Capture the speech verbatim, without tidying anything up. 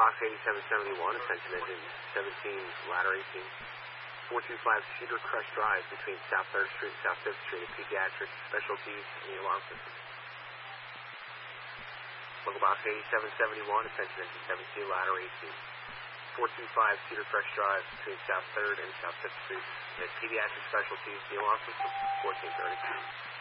Box eighty-seven seventy-one, attention engine seventeen, ladder eighteen. four two five Cedar Crest Drive between South third Street and South fifth Street, Pediatric Specialties and the alarm system. Local Box eighty-seven seventy-one, attention engine seventeen, ladder eighteen. four two five Cedar Crest Drive between South third and South fifth Street, at Pediatric Specialties, the alarm system, fourteen thirty.